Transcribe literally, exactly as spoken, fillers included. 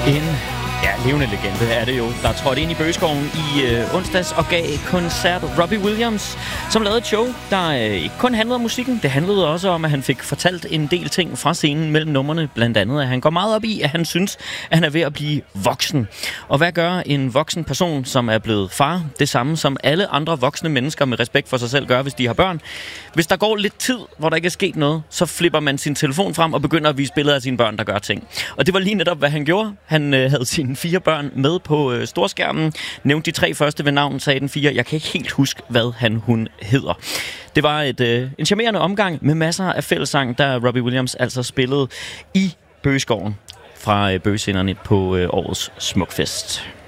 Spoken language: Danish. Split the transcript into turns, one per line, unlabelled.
En ja, levende legende er det jo, der trådte ind i Bøgeskoven i øh, onsdags og gav koncert. Robbie Williams, som lavede et show, der øh, ikke kun handlede om musikken. Det handlede også om, at han fik fortalt en del ting fra scenen mellem numrene. Blandt andet, at han går meget op i, at han synes, at han er ved at blive voksen. Og hvad gør en voksen person, som er blevet far? Det samme som alle andre voksne mennesker med respekt for sig selv gør, hvis de har børn. Hvis der går lidt tid, hvor der ikke er sket noget, så flipper man sin telefon frem og begynder at vise billeder af sine børn, der gør ting. Og det var lige netop, hvad han gjorde. Han øh, havde sine fire børn med på øh, storskærmen. Nævnte de tre første ved navn, sagde den fire. Jeg kan ikke helt huske, hvad han hun hedder. Det var et, øh, en charmerende omgang med masser af fællessang, der Robbie Williams altså spillede i Bøgeskoven fra øh, Bøgescenen på øh, årets Smukfest.